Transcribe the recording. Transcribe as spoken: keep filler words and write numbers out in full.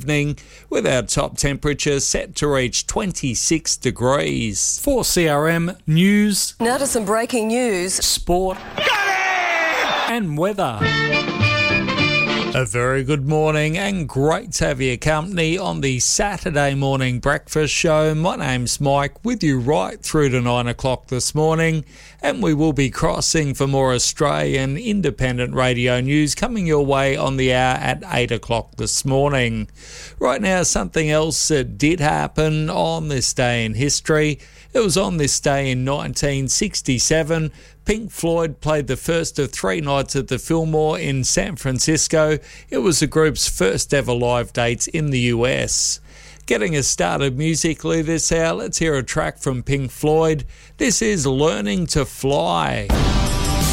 evening, with our top temperature set to reach twenty-six degrees. For C R M News. Now to some breaking news. Sport. And weather. A very good morning and great to have your company on the Saturday morning breakfast show. My name's Mike, with you right through to nine o'clock this morning, and we will be crossing for more Australian independent radio news coming your way on the hour at eight o'clock this morning. Right now, something else that did happen on this day in history. It was on this day in nineteen sixty-seven. Pink Floyd played the first of three nights at the Fillmore in San Francisco. It was the group's first ever live dates in the U S. Getting us started musically this hour, let's hear a track from Pink Floyd. This is Learning to Fly.